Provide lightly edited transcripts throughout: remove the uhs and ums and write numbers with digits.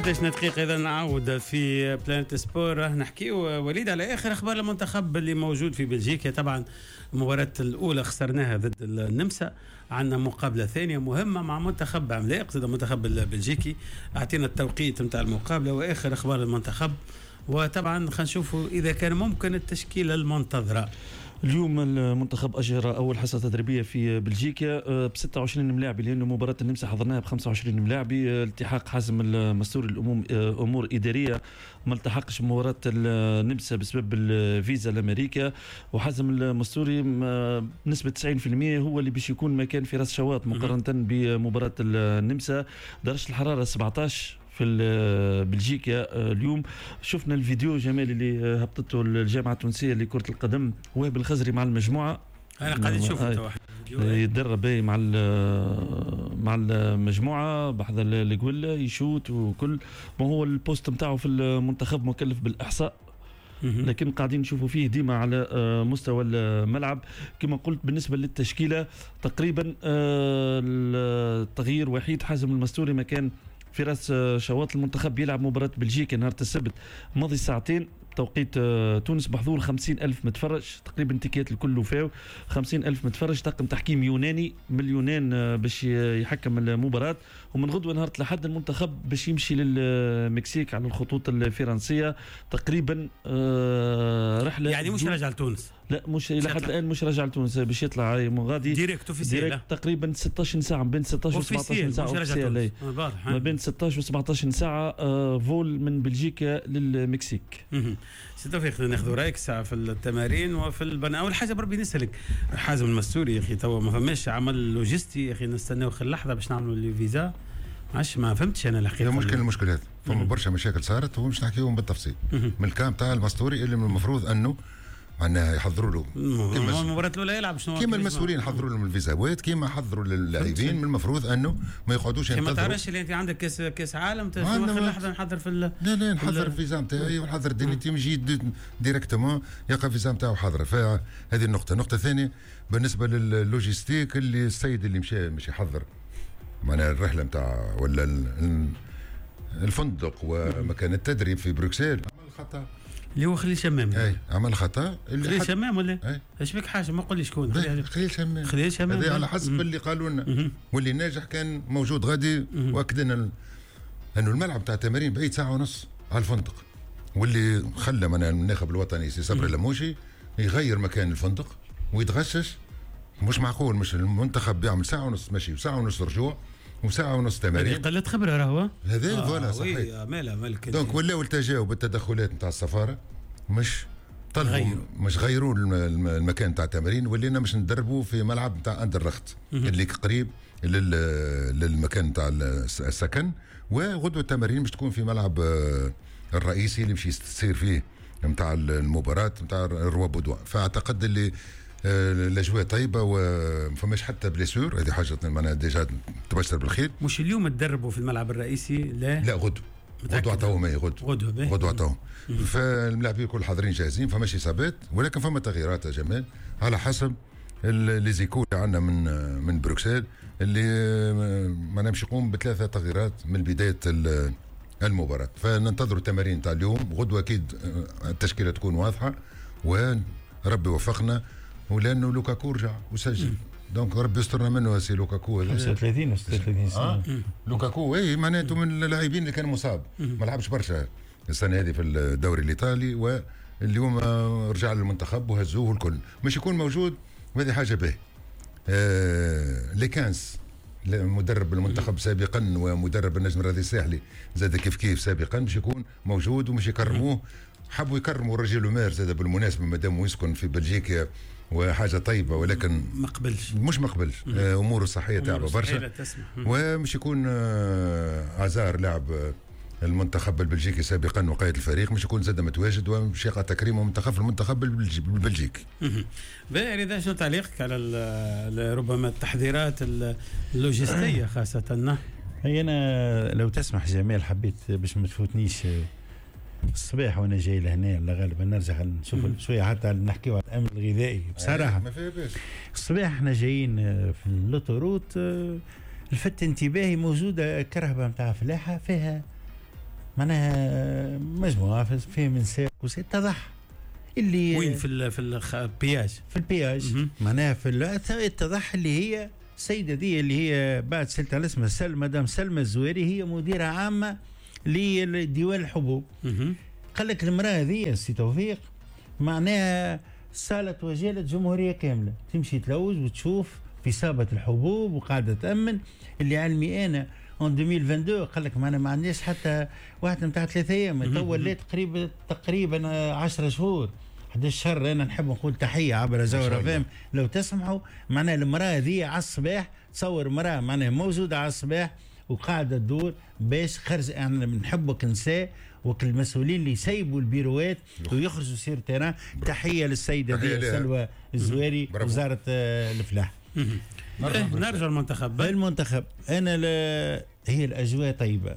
11 دقيقة إذا نعود في بلانت سبور نحكي وليد على آخر أخبار المنتخب اللي موجود في بلجيكا. طبعا المباراة الأولى خسرناها ضد النمسا، عندنا مقابلة ثانية مهمة مع منتخب عملاق ضد المنتخب البلجيكي. أعطينا التوقيت متاع المقابلة وآخر أخبار المنتخب، وطبعا خلينا نشوفوا إذا كان ممكن التشكيلة المنتظرة. اليوم المنتخب أجرى أول حصة تدريبية في بلجيكا ب 26 ملاعبي، لأنه مباراة النمسا حضرناها ب 25 ملاعبي. التحاق حازم المستوري أمور إدارية، ما التحقش بمباراة النمسا بسبب الفيزا لأمريكا، وحازم المستوري بنسبة 90% هو اللي باش يكون مكان فراس شواط مقارنة بمباراة النمسا. درجة الحرارة 17 في بلجيكا اليوم. شفنا الفيديو جمال اللي هبطته الجامعة التونسية لكرة القدم، وهب الخزري مع المجموعة. أنا قاعد نشوفه يتدرب مع المجموعة بحذ الجولة يشوت وكل ما هو البوست متاعه في المنتخب مكلف بالإحصاء، لكن قاعدين نشوفوا فيه ديما على مستوى الملعب. كما قلت بالنسبة للتشكيلة تقريبا التغيير وحيد حازم المستوري مكان فراس شواط. المنتخب يلعب مباراة بلجيكا نهار السبت ماضي ساعتين توقيت تونس، بحضور 50,000 متفرج تقريبا. تيكيات الكل وفاو 50,000 متفرج. طاقم تحكيم يوناني من اليونان باش يحكم المباراة. ومن غدوة نهار الأحد المنتخب باش يمشي للمكسيك على الخطوط الفرنسية تقريبا. رحلة يعني مش راجع لتونس، لا مش لحد الآن مش راجع لتونس، باش يطلع غادي ديريكت اوفيسيال تقريبا 16 ساعة، بين 16 و 17 ساعة اوفيسيال، ما بين 16 و 17 ساعة فول من بلجيكا للمكسيك. سي توفيق، ناخذ رايك ساعة في التمارين وفي البناء. أول حاجة بربي نسألك حازم المستوري يا أخي، توا ما فماش عمل لوجستي يا أخي، نستناو آخر لحظة باش نعملوا لي فيزا. عاش ما فهمتش أنا الحقيقة. المشكلات فما برشا مشاكل صارت ومش نحكيهم بالتفصيل من الكلام تاع المستوري اللي من المفروض أنه معناها يحضروا له كيما المباراة الأولى يلعب شنو كيما المسؤولين يحضروا لهم الفيزاوات، كيما حضروا للاعبين. من المفروض انه ما يقعدوش ينتظروا. كيما تعرفش اللي انت عندك كاس عالم اخر لحظه نحضر في لا نحضر الفيزا نتاعي ونحضر دينيتي نجي ديريكتومون يلقى الفيزا نتاعو حاضره. فهذه النقطه الثانيه بالنسبه للوجيستيك، اللي السيد اللي مش يحضر معناها الرحله نتاع ولا الفندق ومكان التدريب في بروكسل عمل خطا اللي هو خليل شمام. اي عمل خطا خليل شمام ولا ايش بك حاجه ما قولي شكون. خليل شمام هذا على حسب اللي قالوا لنا. واللي ناجح كان موجود غادي، واكدنا انه الملعب تاع التمارين بعيد ساعه ونص على الفندق. واللي خلى من الناخب الوطني سي صبري لموشي يغير مكان الفندق ويتغشش. مش معقول، مش المنتخب بيعمل ساعه ونص مشي وساعه ونص رجوع وساعه ونص تمارين. قلت خبره راهو هذا فوالا صحيح. دونك ولاو التجاوب بالتدخلات نتاع السفاره، مش طلبوا مش غيروا المكان تاع التمارين. ولينا مش ندربوا في ملعب نتاع اندرلخت اللي قريب للمكان تاع السكن. وغدوه التمارين مش تكون في ملعب الرئيسي اللي مش تصير فيه نتاع المباراه نتاع الروا بودوا. فاعتقد اللي الاجواء طيبه وفماش حتى بليسور. هذه حاجه معناها ديجا تبشر بالخير. مش اليوم تدربوا في الملعب الرئيسي؟ لا غدوه عطاهم غدوه عطاهم. فاللاعبين الكل حاضرين جاهزين، فماشي اصابات، ولكن فما تغييرات يا جمال على حسب لي زيكو اللي عندنا من بروكسل، اللي ما نمشي يقوم بثلاثه تغييرات من بدايه المباراه. فننتظروا التمارين تاع اليوم. غدوه اكيد التشكيله تكون واضحه وربي وفقنا، ولانه لوكاكو رجع وسجل. دونك ربي يسترنا منه سي لوكاكو 35 سنه. لوكاكو معناته من اللاعبين اللي كان مصاب ما لعبش برشا السنه هذه في الدوري الايطالي، واليوم رجع للمنتخب وهزوه الكل. مش يكون موجود وهذه حاجه باهيه. لي كانس مدرب المنتخب سابقا ومدرب النجم الرياضي الساحلي زاد كيف سابقا مش يكون موجود ومش يكرموه. حبوا يكرموا الرجل مار زاد بالمناسبه مادام يسكن في بلجيكا وحاجه طيبه، ولكن مش مقبلش اموره الصحيه تعبه برشا. ومش يكون عزار لاعب المنتخب البلجيكي سابقا وقائد الفريق مش يكون زاد متواجد، ومش يقع تكريمه المنتخب البلجيكي. إذا شو تعليقك على ربما التحضيرات اللوجستيه خاصه؟ هي انا لو تسمح جمال حبيت باش ما تفوتنيش الصباح وانا جاي لهنا على غالبا نرجع نشوف شويه حتى نحكيو على الامن الغذائي بصراحه. ما فيها باس. الصباح احنا جايين في اللوتوروت، لفت انتباهي موجوده كرهبه نتاع فلاحه فيها معناها مجموعه فيه من ساق وتضح اللي وين في البياج في البياج معناها في التضح اللي هي السيده دي اللي هي بعد سالت على اسمها مدام سلمى الزويري، هي مديره عامه لديوان الحبوب. قال لك المراه هذه سي توفيق معناها صالت وجالت جمهوريه كامله، تمشي تلوج وتشوف في صابه الحبوب وقاعده تامن. اللي علمي انا ان 2022 قال لك ما عندناش حتى واحده نتاع 3 ايام، تو ولات تقريبا 10 شهور 11 شهر. انا نحب نقول تحيه عبر زهره فام لو تسمعوا. معناها المراه هذه على الصباح تصور مراه معناها موجوده على الصباح وقاعده تدور باش خرج. احنا بنحبوا كنساء وكل المسؤولين اللي يسيبوا البيروات ويخرجوا سير تيران. تحيه للسيده دي سلوى الزويري وزاره الفلاح. نرجع المنتخب انا هي الاجواء طيبه،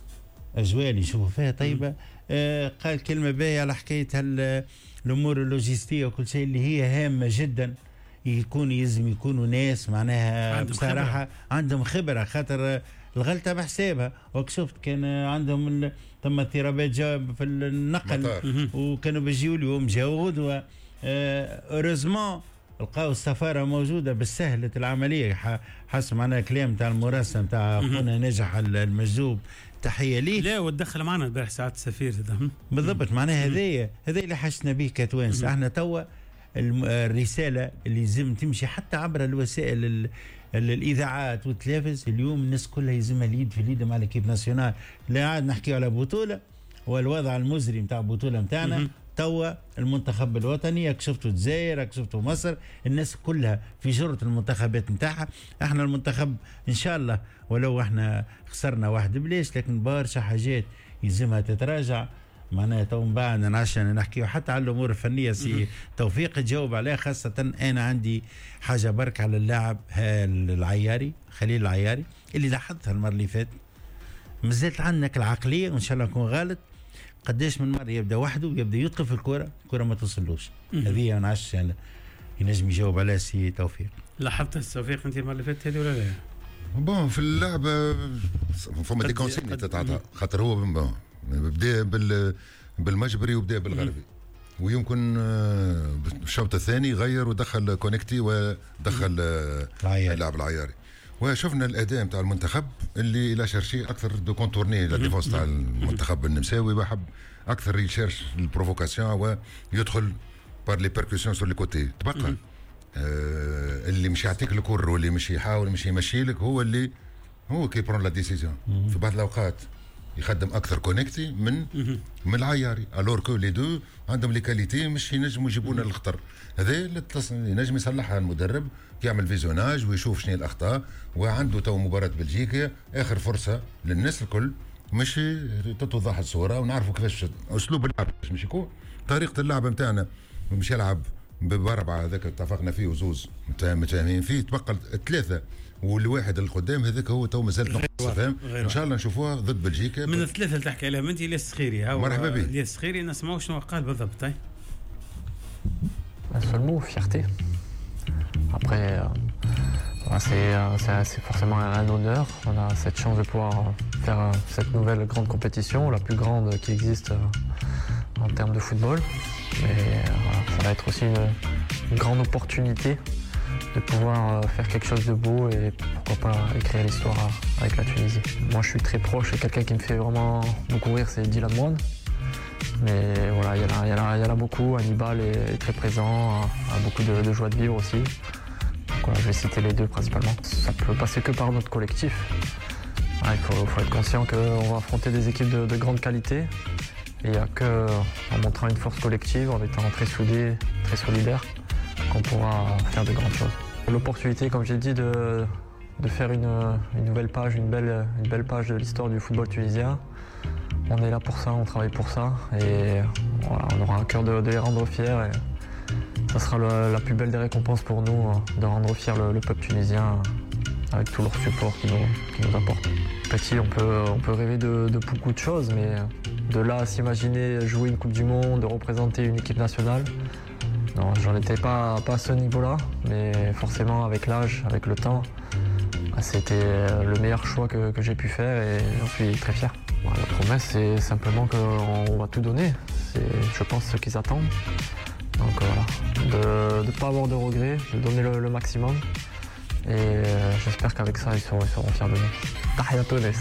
اجواء اللي يشوفوا فيها طيبه. قال كلمه باهيه على حكايه الامور اللوجستيه وكل شيء اللي هي هامه جدا. يلزم يكونوا ناس معناها بصراحه عندهم خبره، خاطر الغلطه بحسابها. وشفت كان عندهم ثم اضطرابات في النقل وكانوا بيجيو اليوم جاوا غدوه. اوروزمون لقاو السفاره موجوده بالسهله العمليه حسب معناها كلام تاع المراسل تاع اخونا نجح المجذوب، تحيه ليه. لا وتدخل معنا البارح ساعات السفير بالضبط. معناها هذا اللي حسنا به كتوانس. احنا توا الرساله اللي لازم تمشي حتى عبر الوسائل الاذاعات والتلفز. اليوم الناس كلها يلزمها اليد في اليد مع ليكيب ناسيونال. لا عاد نحكي على بطوله والوضع المزري نتاع البطوله نتاعنا. توا المنتخب الوطني شفتوا الجزائر شفتوا مصر، الناس كلها في جرة المنتخبات نتاعها. احنا المنتخب ان شاء الله ولو احنا خسرنا واحد بلاش، لكن برشا حاجات يلزمها تتراجع. معناها تو من بعد عشان نحكيو حتى على الامور الفنيه سي توفيق تجاوب عليها. خاصه انا عندي حاجه برك على اللاعب العياري خليل العياري اللي لاحظتها المره اللي فاتت. مازالت عندك العقليه وان شاء الله نكون غلط. قداش من مره يبدا وحده ويبدا يدخل في الكره ما توصلوش. هذه انا عش يعني ينجم يجاوب عليها سي توفيق. لاحظت توفيق انت المره اللي فاتت هذه ولا لا؟ بون في اللعبه فما دي كونسيني تتعطى، خاطر هو بدا بالمجبري وبدا بالغربي، ويمكن الشوط الثاني غير ودخل كونكتي ودخل اللاعب العياري. وشفنا الاداء نتاع المنتخب اللي لا شرشي اكثر دو كونتورني لا ديفونس تاع المنتخب النمساوي، وحب اكثر يشيرش البروفوكاسيون ويدخل بار لي بيركوسيون سور لي كوتي. تبقى اللي مش يعطيك الكور واللي مش يحاول مش يمشي لك هو كي برون لا ديسيزيون. في بعض الاوقات يخدم اكثر كونكتي من العياري، الور كو لي دو عندهم لي كاليتي مش ينجموا يجيبونا الخطر. هذا اللي ينجم يصلحها المدرب، يعمل فيزيوناج ويشوف شنو الاخطاء. وعنده تو مباراه بلجيكا اخر فرصه للناس الكل مش تتوضح الصوره ونعرفوا كيفاش اسلوب اللعب مش يكون طريقه اللعب نتاعنا. مش يلعب باربعه هذاك اتفقنا فيه وزوز متفاهمين فيه، تبقى الثلاثه والواحد القدام هذاك هو تو مازال نقص. فاهم؟ ان شاء الله نشوفوها ضد بلجيكا. من الثلاثه اللي تحكي عليهم انت الياس الصخيري. مرحبا بك. الياس الصخيري نسمعوا شنو قال بالضبط. seul mot, fierté. Après, c'est forcément un honneur. On a cette chance de pouvoir faire cette nouvelle grande compétition, la plus grande qui existe en termes de football. Mais voilà, ça va être aussi une grande opportunité de pouvoir faire quelque chose de beau et pourquoi pas écrire l'histoire avec la Tunisie. Moi, je suis très proche et quelqu'un qui me fait vraiment beaucoup rire, c'est Dylan Brown. Mais voilà, il y en a beaucoup. Hannibal est très présent, a beaucoup de joie de vivre aussi. Donc voilà, je vais citer les deux principalement. Ça ne peut passer que par notre collectif. Il faut être conscient qu'on va affronter des équipes de grande qualité. Et il n'y a qu'en montrant une force collective, en étant très soudés, très solidaires, qu'on pourra faire de grandes choses. L'opportunité, comme j'ai dit, de faire une nouvelle page, une belle page de l'histoire du football tunisien. On est là pour ça, on travaille pour ça et voilà, on aura un cœur de les rendre fiers et ça sera la plus belle des récompenses pour nous de rendre fier le peuple tunisien avec tout leur support qui nous apporte. Petit, on peut rêver de beaucoup de choses, mais de là à s'imaginer jouer une Coupe du Monde, de représenter une équipe nationale, non, j'en étais pas à ce niveau-là, mais forcément avec l'âge, avec le temps, c'était le meilleur choix que j'ai pu faire et j'en suis très fier. Voilà, la promesse, c'est simplement qu'on va tout donner. C'est, je pense, ce qu'ils attendent. Donc voilà, de ne pas avoir de regrets, de donner le maximum. Et j'espère qu'avec ça, ils seront fiers de nous. تحيا تونس.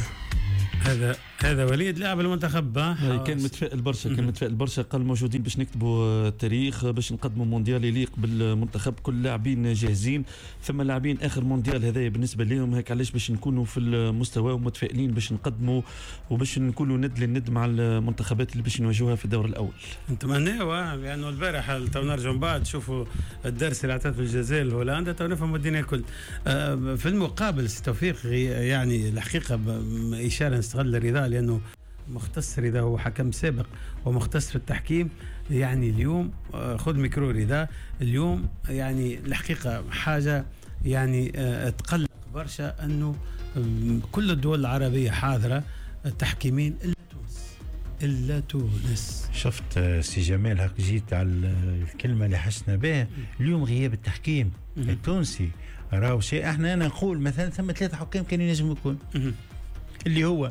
هذا وليد لاعب المنتخب. كان متفائل برشا قال موجودين باش نكتبوا تاريخ باش نقدموا مونديال يليق بالمنتخب، كل لاعبين جاهزين، ثم لاعبين اخر مونديال هذايا بالنسبه لهم، هيك علاش باش نكونوا في المستوى ومتفائلين باش نقدموا وباش نكونوا ند للند مع المنتخبات اللي باش نواجهوها في الدور الاول. نتمناوا لانه البارح تو نرجعوا من بعد تشوفوا الدرس اللي عطاته الجزائر هولندا تو نفهموا الدنيا الكل. في المقابل توفيق يعني الحقيقه اشاره نستغل رضا لانه مختص رضا هو حكم سابق ومختص في التحكيم. يعني اليوم خذ ميكرو رضا اليوم يعني الحقيقه حاجه يعني تقلق برشا انه كل الدول العربيه حاضره تحكيمين الا تونس. شفت سي جمال هاك جيت على الكلمه اللي حسنا بها اليوم، غياب التحكيم التونسي راهو شيء. احنا انا نقول مثلا ثم 3 حكام كان ينجم يكون اللي هو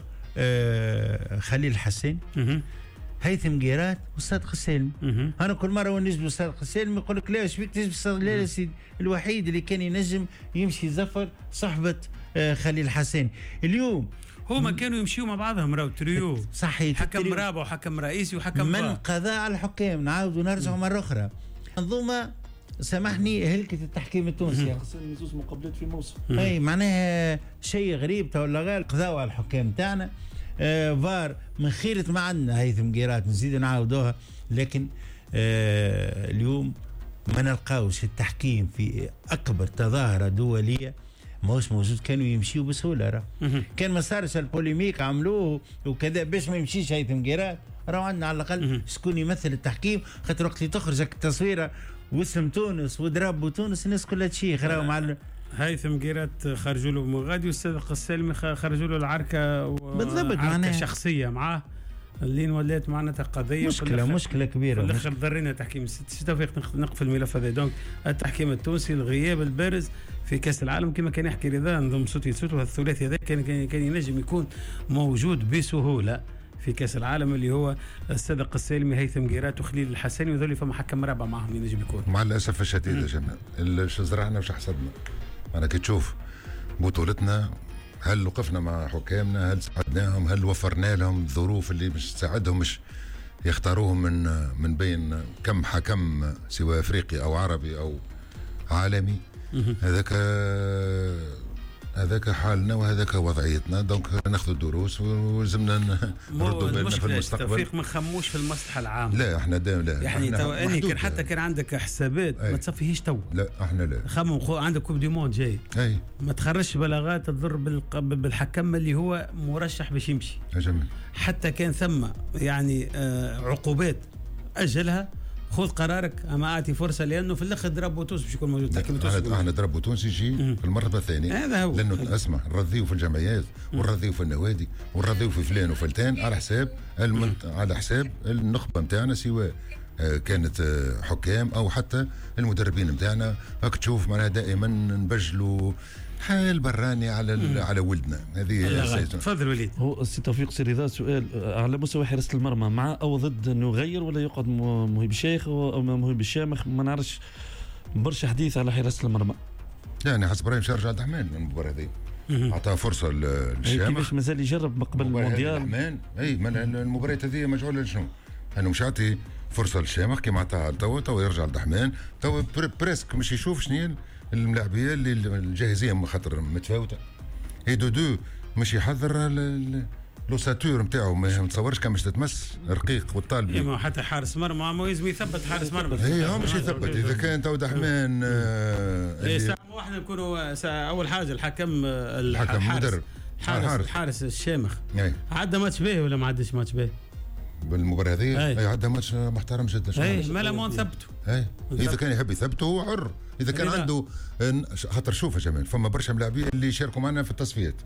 خليل الحسين، هيثم قيرات وصادق السالمي. انا كل مره ونجم صادق السالمي يقول لك لا ايش فيك تجيب صادق؟ لا يا سيدي، الوحيد اللي كان ينجم يمشي يزفر صحبه خليل الحسين. اليوم هما كانوا يمشيوا مع بعضهم راهو تريو صحيح، حكم رابع وحكم رئيسي وحكم من قضاء على الحكام. نعاودوا نرجعوا مره اخرى منظومه سامحني هلكة التحكيم التونسي. زوج مقابلات في موسم. اي معناها شيء غريب. تو غير قضاوا على الحكام تاعنا. فار من خيرة ما عندنا هيثم قيرات نزيد نعاودوها، لكن اليوم ما نلقاوش التحكيم في اكبر تظاهرة دولية ماهوش موجود. كانوا يمشيوا بسهولة راه كان ما صارش البوليميك عملوه وكذا باش ما يمشيش هيثم قيرات. راهو عندنا على الاقل شكون يمثل التحكيم، خاطر وقت اللي تخرجك التصويره واسم تونس وضرب تونس الناس كلها تشيخ. راهو مع هيثم قيرات خرجوا له مغادي والصادق السالمي خرجوا له العركه بالضبط، عركه شخصيه معاه اللي ولات معناتها قضيه مشكله كبيره. في الاخر ضرينا تحكيم توفيق نقفل الملف هذا. دونك التحكيم التونسي الغياب البارز في كاس العالم كما كان يحكي رضا نظم صوتي وهذا الثلاثي هذا كان ينجم يكون موجود بسهوله في كاس العالم، اللي هو الصادق السالمي هيثم قيرات وخليل الحساني، وذول فما حكم رابع معهم ينجم يكون. مع الاسف الشديد يا جماعه شو زرعنا وش حصدنا. انا كي تشوف بطولتنا هل وقفنا مع حكامنا، هل ساعدناهم، هل وفرنا لهم الظروف اللي مش تساعدهم مش يختاروهم من بين كم حكم سواء افريقي او عربي او عالمي. هذاك حالنا وهذاك وضعيتنا. دونك ناخذ الدروس ولازمنا نردوا بالنا في المستقبل. توفيق ما نخموش في المصلحه العامه. لا احنا لا يعني كان حتى كان عندك حسابات ما تصفيهش تو. لا احنا لا خمم عندك كوب دي موند جاي. اي ما تخرجش بلاغات تضر بالحكم اللي هو مرشح باش يمشي. جميل. حتى كان ثم يعني عقوبات اجلها. خذ قرارك، اما اعطي فرصه لانه في الاخر ضرب تونس باش يكون موجود. احنا ضرب تونس يجي في المرتبه الثانيه. هذا هو. لانه اسمع نرضيو في الجمعيات ونرضيو في النوادي ونرضيو في فلان وفلتان على حساب على حساب النخبه نتاعنا، سواء كانت حكام او حتى المدربين نتاعنا. راك تشوف معناها دائما نبجلوا حال براني على ولدنا. هذه تفضل وليد. هو السي توفيق سي رضا سؤال على مستوى حراسه المرمى، مع او ضد انه يغير ولا يقعد مهيب الشيخ او مهيب الشامخ؟ ما نعرفش برشا حديث على حراسه المرمى. يعني حسب رايي مش رجع الدحمان من المباراه هذه، اعطاها فرصه للشامخ. كيفاش مازال يجرب قبل المونديال؟ اي من المباراه هذه مجعوله لشنو؟ انه مش عاطي فرصه للشامخ كيما عطاها تو يرجع الدحمان. تو بريسك مش يشوف شنو الملاعبيه اللي الجاهزيه خاطر متفاوته. اي دو مش يحضر لوساتور نتاعو، ما نتصورش كان مش تتمس رقيق والطالب. ايما حتى حارس مرمى ما لازم يثبت حارس مرمى. اي هو مش يثبت. اذا كان تو دحمان ساعه واحده نكونوا اول حاجه الحكم المدرب حارس الشامخ عدى ماتش باهي ولا ما عداش ماتش باهي بالمباراه هذه؟ اي عدى ماتش محترم جدا. اي ما لم نثبته. اذا كان يحب يثبته هو حر. اذا كان عنده خاطر شوف يا جمال فما برشا ملاعبين اللي يشاركوا معنا في التصفيات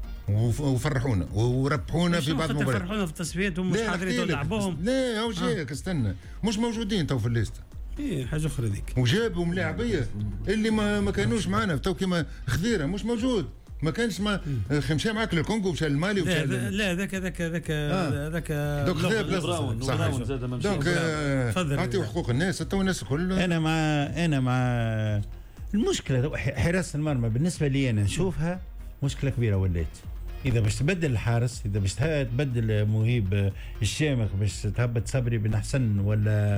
وفرحونا وربحونا في بعض المباريات. فرحونا في التصفيات ومش حاضرين لعبوهم. لا هو جاك استنى مش موجودين تو في الليسته. ايه حاجه اخرى ذيك. وجابوا ملاعبيه اللي ما كانوش معنا تو كيما خذيره مش موجود. ما كانش ما مشى معك للكونغو مشى للمالي ومشى لا ذاك دوك براون زاد ما دونك اعطيو حقوق الناس حتى الناس الكل. انا مع المشكله حراسه المرمى بالنسبه لي انا نشوفها مشكله كبيره ولات. اذا باش تبدل الحارس، اذا باش تبدل مهيب الشامخ، باش تهبط صبري بن حسن ولا